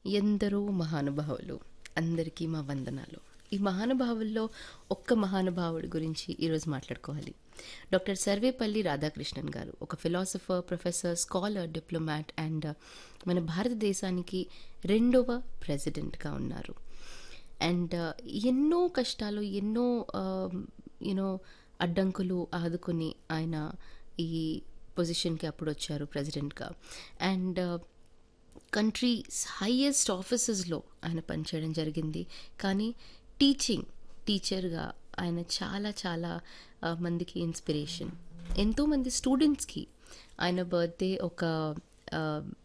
ఎందరో మహానుభావులు, అందరికీ మా వందనాలు. ఈ మహానుభావుల్లో ఒక్క మహానుభావుడి గురించి ఈరోజు మాట్లాడుకోవాలి. డాక్టర్ సర్వేపల్లి రాధాకృష్ణన్ గారు ఒక philosopher, professor, scholar, diplomat and మన భారతదేశానికి రెండవ ప్రెసిడెంట్గా ఉన్నారు. అండ్ ఎన్నో కష్టాలు, ఎన్నో యూనో అడ్డంకులు ఆదుకుని ఆయన ఈ పొజిషన్కి అప్పుడు వచ్చారు ప్రెసిడెంట్గా. అండ్ కంట్రీ హైయెస్ట్ ఆఫీసెస్లో ఆయన పనిచేయడం జరిగింది. కానీ టీచర్గా ఆయన చాలా చాలా మందికి ఇన్స్పిరేషన్. ఎంతోమంది స్టూడెంట్స్కి ఆయన బర్త్డే ఒక